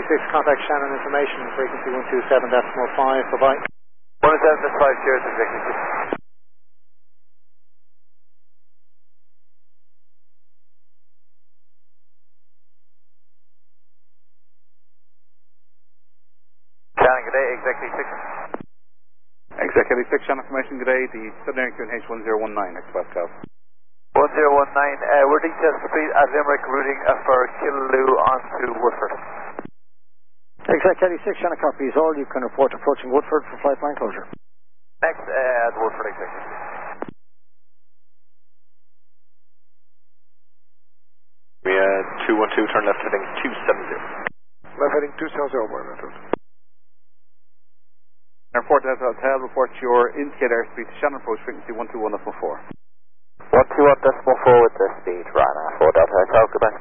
contact Shannon information, frequency 127.5, bye-bye. 127.5, cheers, executive 6. Shannon, good day, executive 6. Executive 6, Shannon information, good day, the Southern Air QNH 1019, X-Pascal. 1019, we're details complete at Limerick, routing for Killaloe on to Woodford. Executive 6, Shannon copies all. You can report approaching Woodford for flight line closure. Next, at Woodford, executive. We 212, turn left heading 270. Left heading 270, my method. Airport Hotel, report your indicated airspeed to Shannon approach frequency 121.4. 121.4 with the speed, Ryanair 4 Delta Hotel, goodbye.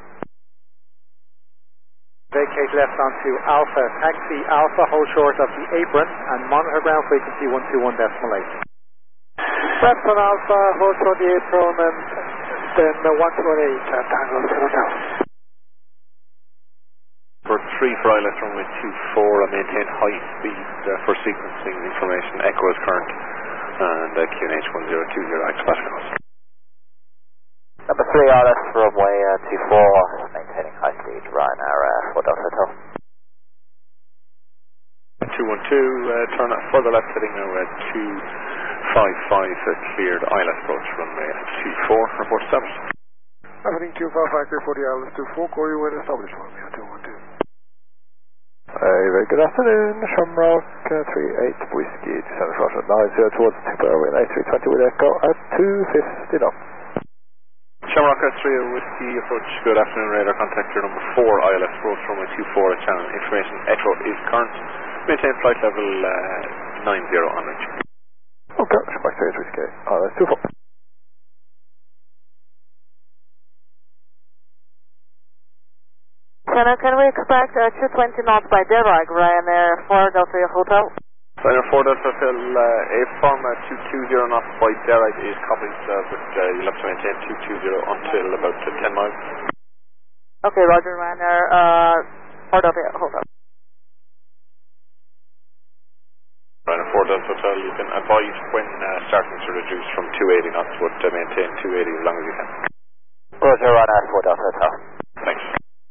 Vacate left onto Alpha, taxi Alpha, hold short of the apron and monitor ground frequency 121.8. Left on Alpha, hold short the apron and then 128 at Tango Hotel. For 3 for ILS runway 24 and maintain high speed for sequencing information, Echo is current and QNH 1020 X-Pascal. Number 3 ILS runway 24, maintaining high speed, Ryanair 4 Delta Hotel. 212, turn further left heading now at 255, cleared ILS approach runway 24, report established. Left heading 255, clear for the ILS 24, Corey Wind established runway 212. Very good afternoon, Shamrock 38 Whiskey, descend Russia 90 towards Tipperary and A320 with Echo at 250 knots. Shamrock 3 Whiskey approach, good afternoon, radar contact your number 4 ILS approach runway 24 at channel information, Echo is current, maintain flight level 90 on reach. Okay, Shamrock 38 Whiskey, ILS 24. Can we expect 220 knots by Derag, Ryanair 4 Delta Hotel? Ryanair 4 Delta Hotel, a form 220 knots by Derag is copied, but you'll have to maintain 220 until about 10 miles. Okay, roger, Ryanair 4 Delta Hotel. Ryanair 4 Delta Hotel, you can advise when starting to reduce from 280 knots, but maintain 280 as long as you can. Roger, Ryanair 4 Delta Hotel. Thanks.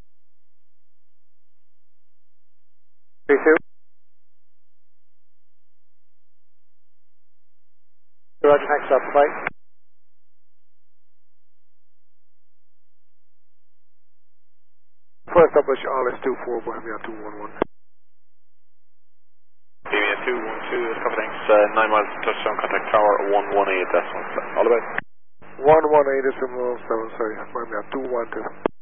32. Roger, next up, flight. First establish ILS 24, Bohemia 211. Bohemia 212 is covered, thanks. 9 miles to touchdown, contact tower 118.1. All the best. 118.7, sorry, Bohemia 212.